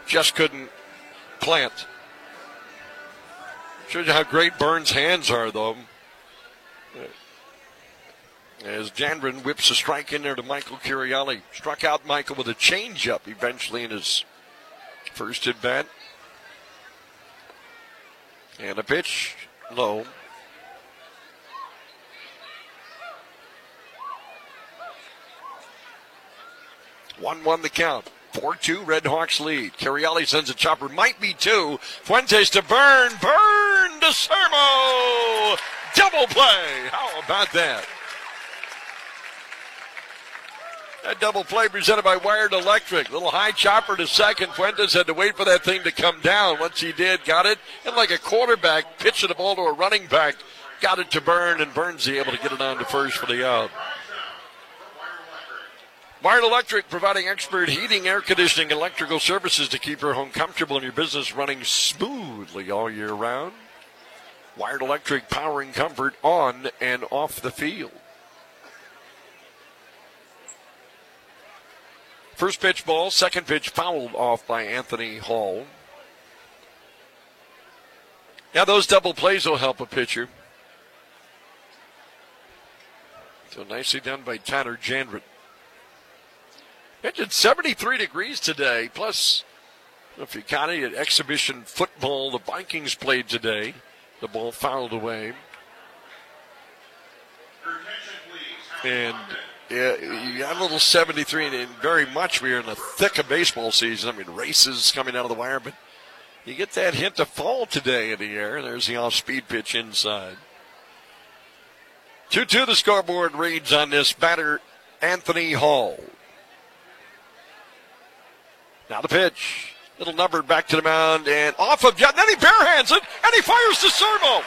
just couldn't plant. Shows you how great Burns' hands are, though. As Jandren whips a strike in there to Michael Curielli. Struck out Michael with a changeup eventually in his first at bat. And a pitch low. One the count. 4-2, Red Hawks lead. Curielli sends a chopper. Might be two. Fuentes to Burn. Burn to Sermo. Double play. How about that? That double play presented by Wired Electric. Little high chopper to second. Fuentes had to wait for that thing to come down. Once he did, got it. And like a quarterback, pitching the ball to a running back, got it to Burn, and Burns able to get it on to first for the out. Wired Electric, providing expert heating, air conditioning, electrical services to keep your home comfortable and your business running smoothly all year round. Wired Electric, powering comfort on and off the field. First pitch ball, second pitch fouled off by Anthony Hall. Yeah, those double plays will help a pitcher. So nicely done by Tyler Jandren. It's 73 degrees today, plus if you count it, exhibition football the Vikings played today. The ball fouled away. And yeah, you got a little 73, and very much we are in the thick of baseball season. I mean, races coming out of the wire, but you get that hint of fall today in the air. There's the off-speed pitch inside. 2-2 the scoreboard reads on this batter, Anthony Hall. Now the pitch. Little numbered back to the mound and off of Judd. Then he barehands it and he fires to Sermo.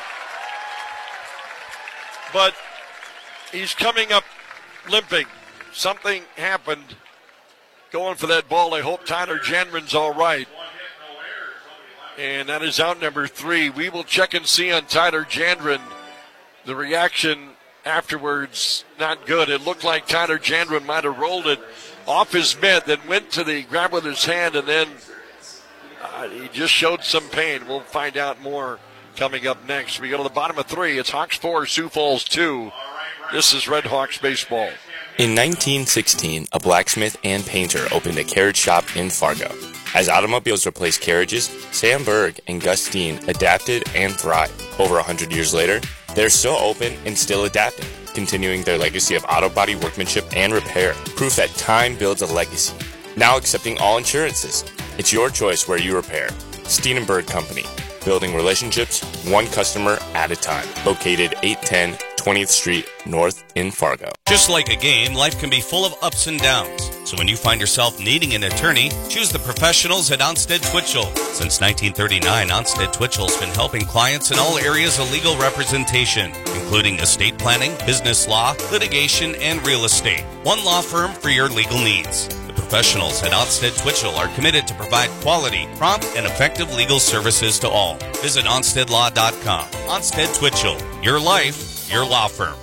But he's coming up limping. Something happened going for that ball. I hope Tyler Jandren's all right. And that is out number 3. We will check and see on Tyler Jandren. The reaction afterwards, not good. It looked like Tyler Jandren might have rolled it off his mitt, then went to the grab with his hand, and then he just showed some pain. We'll find out more coming up next. We go to the bottom of 3. It's Hawks 4, Sioux Falls 2. This is Red Hawks baseball. In 1916, a blacksmith and painter opened a carriage shop in Fargo. As automobiles replaced carriages, Sam Berg and Gus Steen adapted and thrived. Over 100 years later, they're still open and still adapting, continuing their legacy of auto body workmanship and repair. Proof that time builds a legacy. Now accepting all insurances. It's your choice where you repair. Steen & Berg Company. Building relationships, one customer at a time. Located 810 20th Street North in Fargo. Just like a game, life can be full of ups and downs. So when you find yourself needing an attorney, choose the professionals at Onsted Twitchell. Since 1939, Onsted Twitchell's been helping clients in all areas of legal representation, including estate planning, business law, litigation, and real estate. One law firm for your legal needs. The professionals at Onsted Twitchell are committed to provide quality, prompt, and effective legal services to all. Visit OnstedLaw.com. Onsted Twitchell. Your life, your law firm.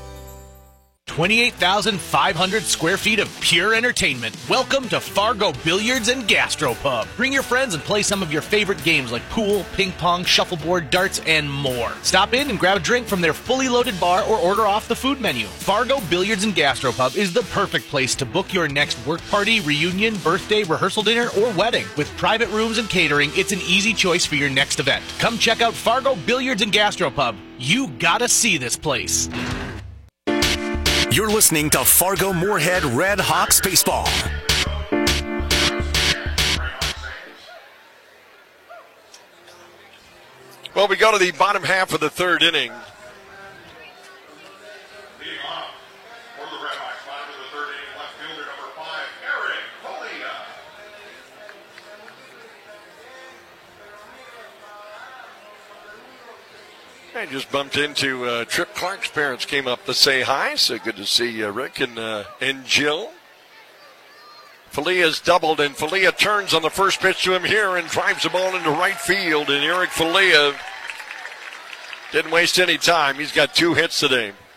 28,500 square feet of pure entertainment. Welcome to Fargo Billiards and Gastropub. Bring your friends and play some of your favorite games like pool, ping pong, shuffleboard, darts, and more. Stop in and grab a drink from their fully loaded bar or order off the food menu. Fargo Billiards and Gastropub is the perfect place to book your next work party, reunion, birthday, rehearsal dinner, or wedding. With private rooms and catering, it's an easy choice for your next event. Come check out Fargo Billiards and Gastropub. You gotta see this place. You're listening to Fargo Moorhead Red Hawks baseball. Well, we go to the bottom half of the third inning. I just bumped into Trip Clark's parents, came up to say hi, so good to see Rick and Jill. Falia's doubled, and Falia turns on the first pitch to him here and drives the ball into right field, and Eric Falia didn't waste any time. He's got 2 hits today.